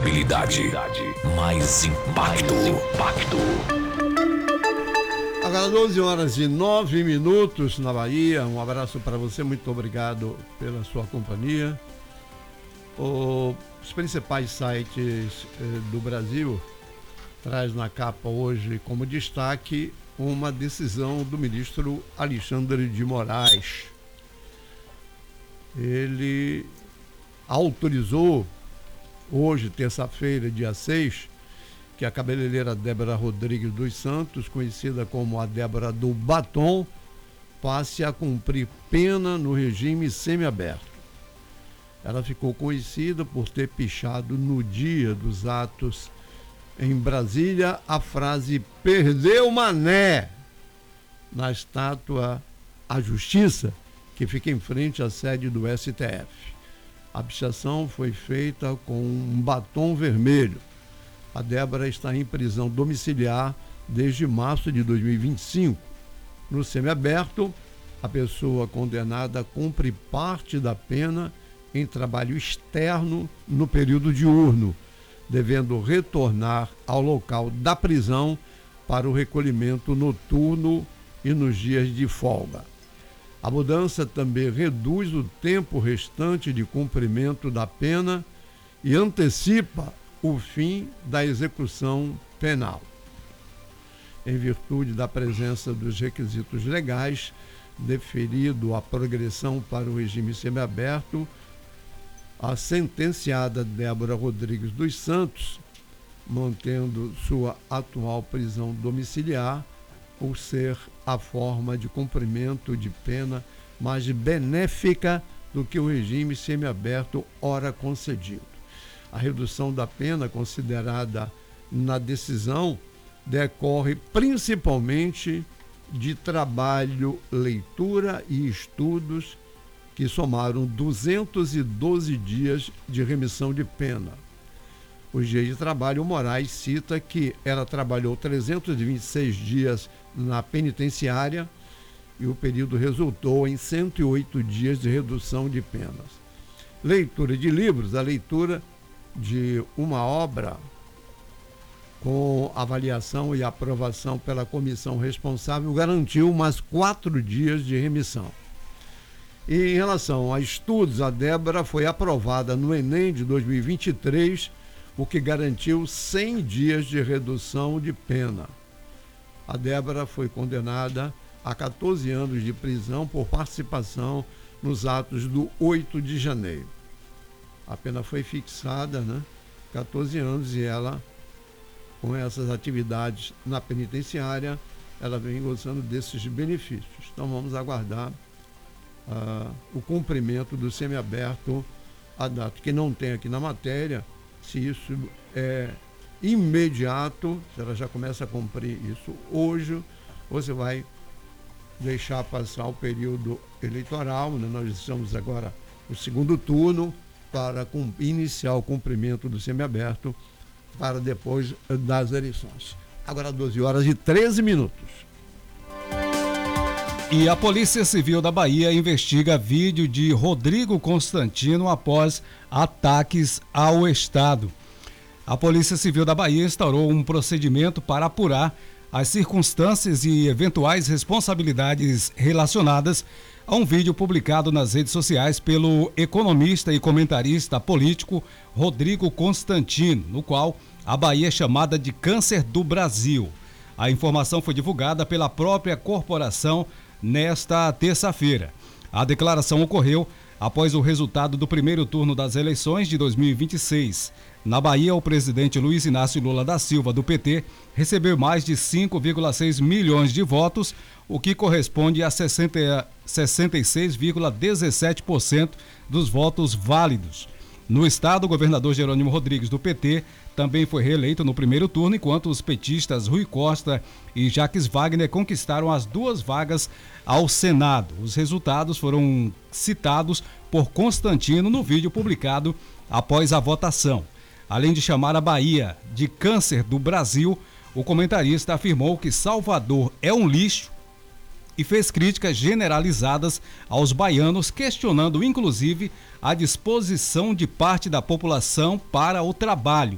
credibilidade, mais impacto. Agora 12h09 na Bahia. Um abraço para você, muito obrigado pela sua companhia. Os principais sites do Brasil traz na capa hoje como destaque uma decisão do ministro Alexandre de Moraes. Ele autorizou hoje, terça-feira, dia 6, que a cabeleireira Débora Rodrigues dos Santos, conhecida como a Débora do Batom, passe a cumprir pena no regime semiaberto. Ela ficou conhecida por ter pichado no dia dos atos em Brasília a frase "perdeu mané" na estátua à Justiça, que fica em frente à sede do STF. A pichação foi feita com um batom vermelho. A Débora está em prisão domiciliar desde março de 2025. No semiaberto, a pessoa condenada cumpre parte da pena em trabalho externo no período diurno, devendo retornar ao local da prisão para o recolhimento noturno e nos dias de folga. A mudança também reduz o tempo restante de cumprimento da pena e antecipa o fim da execução penal. Em virtude da presença dos requisitos legais, deferido a progressão para o regime semiaberto, a sentenciada Débora Rodrigues dos Santos, mantendo sua atual prisão domiciliar, por ser a forma de cumprimento de pena mais benéfica do que o regime semiaberto ora concedido. A redução da pena considerada na decisão decorre principalmente de trabalho, leitura e estudos que somaram 212 dias de remissão de pena. Os dias de trabalho, Moraes cita que ela trabalhou 326 dias na penitenciária e o período resultou em 108 dias de redução de penas. Leitura de livros, a leitura de uma obra com avaliação e aprovação pela comissão responsável garantiu mais 4 dias de remissão. E em relação a estudos, a Débora foi aprovada no Enem de 2023, o que garantiu 100 dias de redução de pena. A Débora foi condenada a 14 anos de prisão por participação nos atos do 8 de janeiro. A pena foi fixada, 14 anos, e ela, com essas atividades na penitenciária, ela vem gozando desses benefícios. Então vamos aguardar o cumprimento do semiaberto a data, que não tem aqui na matéria, se isso é imediato, se ela já começa a cumprir isso hoje, ou você vai deixar passar o período eleitoral, Nós estamos agora no segundo turno, para iniciar o cumprimento do semiaberto para depois das eleições. Agora 12h13. E a Polícia Civil da Bahia investiga vídeo de Rodrigo Constantino após ataques ao Estado. A Polícia Civil da Bahia instaurou um procedimento para apurar as circunstâncias e eventuais responsabilidades relacionadas a um vídeo publicado nas redes sociais pelo economista e comentarista político Rodrigo Constantino, no qual a Bahia é chamada de câncer do Brasil. A informação foi divulgada pela própria corporação nesta terça-feira. A declaração ocorreu após o resultado do primeiro turno das eleições de 2026. Na Bahia, o presidente Luiz Inácio Lula da Silva, do PT, recebeu mais de 5,6 milhões de votos, o que corresponde a 66,17% dos votos válidos. No estado, o governador Jerônimo Rodrigues, do PT, também foi reeleito no primeiro turno, enquanto os petistas Rui Costa e Jacques Wagner conquistaram as 2 vagas ao Senado. Os resultados foram citados por Constantino no vídeo publicado após a votação. Além de chamar a Bahia de câncer do Brasil, o comentarista afirmou que Salvador é um lixo e fez críticas generalizadas aos baianos, questionando inclusive a disposição de parte da população para o trabalho.